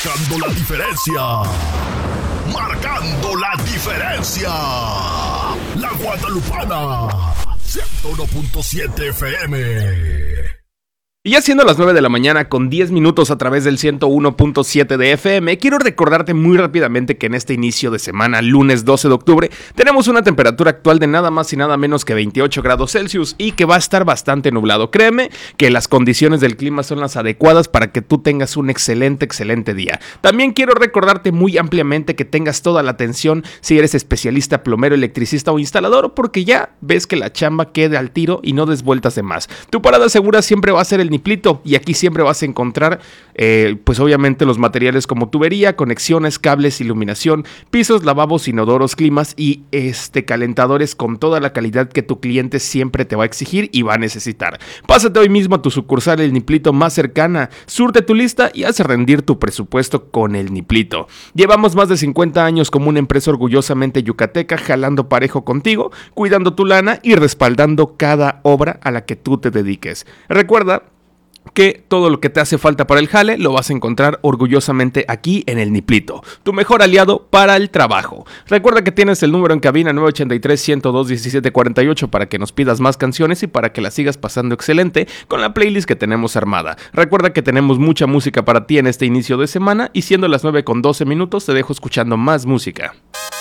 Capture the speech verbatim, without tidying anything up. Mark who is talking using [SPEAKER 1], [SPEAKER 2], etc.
[SPEAKER 1] Marcando la diferencia. Marcando la diferencia. La Guadalupana. ciento uno punto siete F M.
[SPEAKER 2] Y ya siendo las nueve de la mañana con diez minutos a través del ciento uno punto siete de F M, quiero recordarte muy rápidamente que en este inicio de semana, lunes doce de octubre, tenemos una temperatura actual de nada más y nada menos que veintiocho grados Celsius y que va a estar bastante nublado. Créeme que las condiciones del clima son las adecuadas para que tú tengas un excelente, excelente día. También quiero recordarte muy ampliamente que tengas toda la atención si eres especialista, plomero, electricista o instalador, porque ya ves que la chamba quede al tiro y no des vueltas de más. Tu parada segura siempre va a ser el Niplito, y aquí siempre vas a encontrar eh, pues obviamente los materiales como tubería, conexiones, cables, iluminación, pisos, lavabos, inodoros, climas y este calentadores con toda la calidad que tu cliente siempre te va a exigir y va a necesitar. Pásate hoy mismo a tu sucursal El Niplito más cercana, surte tu lista y haz rendir tu presupuesto con El Niplito. Llevamos más de cincuenta años como una empresa orgullosamente yucateca, jalando parejo contigo, cuidando tu lana y respaldando cada obra a la que tú te dediques. Recuerda que todo lo que te hace falta para el jale lo vas a encontrar orgullosamente aquí en El Niplito, tu mejor aliado para el trabajo. Recuerda que tienes el número en cabina nueve ocho tres, uno cero dos, uno siete cuatro ocho para que nos pidas más canciones y para que la sigas pasando excelente con la playlist que tenemos armada. Recuerda que tenemos mucha música para ti en este inicio de semana y siendo las nueve con doce minutos te dejo escuchando más música.